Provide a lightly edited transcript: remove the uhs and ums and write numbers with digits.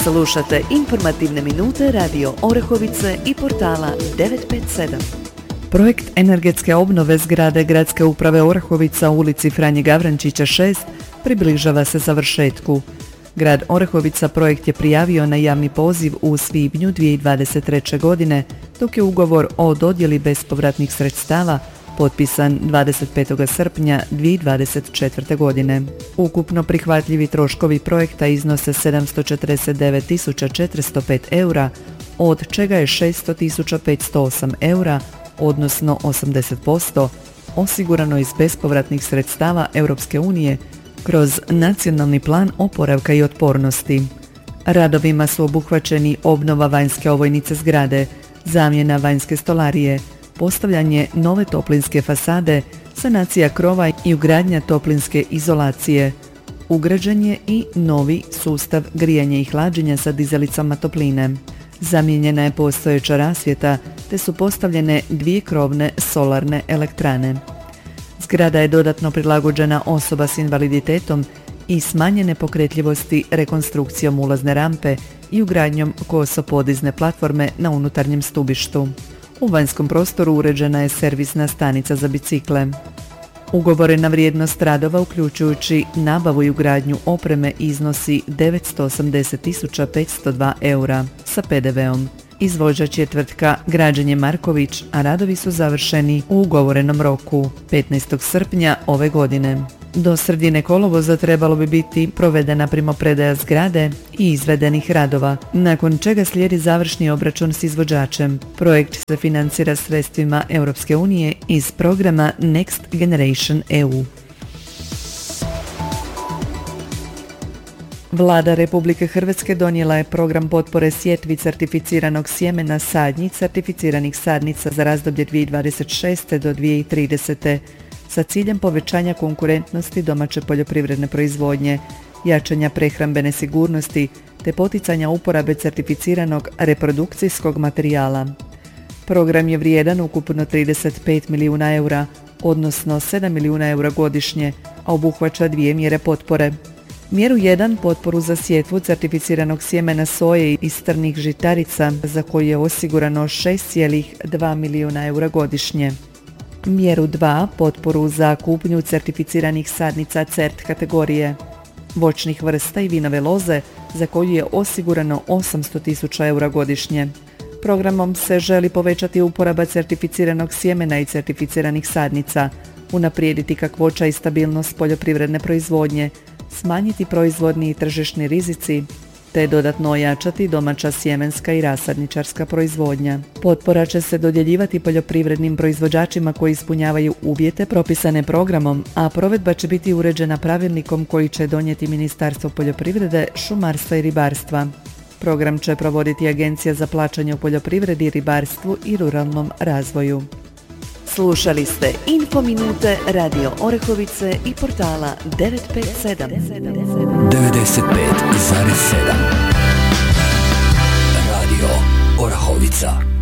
Slušate informativne minute Radio Orehovice i portala 957. Projekt energetske obnove zgrade Gradske uprave Orehovica u ulici Franje Gavrančića 6 približava se završetku. Grad Orehovica projekt je prijavio na javni poziv u svibnju 2023. godine, dok je ugovor o dodjeli bespovratnih sredstava potpisan 25. srpnja 2024. godine. Ukupno prihvatljivi troškovi projekta iznose 749.405 eura, od čega je 600.508 eura, odnosno 80%, osigurano iz bespovratnih sredstava Europske unije kroz Nacionalni plan oporavka i otpornosti. Radovima su obuhvaćeni obnova vanjske ovojnice zgrade, zamjena vanjske stolarije, postavljanje nove toplinske fasade, sanacija krova i ugradnja toplinske izolacije, ugrađen je i novi sustav grijanja i hlađenja sa dizalicama topline. Zamijenjena je postojeća rasvjeta te su postavljene 2 krovne solarne elektrane. Zgrada je dodatno prilagođena osoba s invaliditetom i smanjene pokretljivosti rekonstrukcijom ulazne rampe i ugradnjom kosopodizne platforme na unutarnjem stubištu. U vanjskom prostoru uređena je servisna stanica za bicikle. Ugovorena vrijednost radova, uključujući nabavu i ugradnju opreme, iznosi 980.502 eura sa PDV-om. Izvođač je tvrtka Građenje Marković, a radovi su završeni u ugovorenom roku 15. srpnja ove godine. Do sredine kolovoza trebalo bi biti provedena primopredaja zgrade i izvedenih radova, nakon čega slijedi završni obračun s izvođačem. Projekt se financira sredstvima Europske unije iz programa Next Generation EU. Vlada Republike Hrvatske donijela je program potpore sjetvi certificiranog sjemena sadnji certificiranih sadnica za razdoblje 2026. do 2030. sa ciljem povećanja konkurentnosti domaće poljoprivredne proizvodnje, jačanja prehrambene sigurnosti te poticanja uporabe certificiranog reprodukcijskog materijala. Program je vrijedan ukupno 35 milijuna eura, odnosno 7 milijuna eura godišnje, a obuhvaća 2 mjere potpore. Mjeru 1, potporu za sjetvu certificiranog sjemena soje i strnih žitarica, za koju je osigurano 6,2 milijuna eura godišnje. Mjeru 2, potporu za kupnju certificiranih sadnica CERT kategorije, voćnih vrsta i vinove loze, za koju je osigurano 800.000 eura godišnje. Programom se želi povećati uporaba certificiranog sjemena i certificiranih sadnica, unaprijediti kakvoća i stabilnost poljoprivredne proizvodnje, smanjiti proizvodni i tržišni rizici, te dodatno ojačati domaća sjemenska i rasadničarska proizvodnja. Potpora će se dodjeljivati poljoprivrednim proizvođačima koji ispunjavaju uvjete propisane programom, a provedba će biti uređena pravilnikom koji će donijeti Ministarstvo poljoprivrede, šumarstva i ribarstva. Program će provoditi Agencija za plaćanje u poljoprivredi, ribarstvu i ruralnom razvoju. Slušali ste Infominute Radio Orehovice i portala 957. 95,7 Radio Orehovica.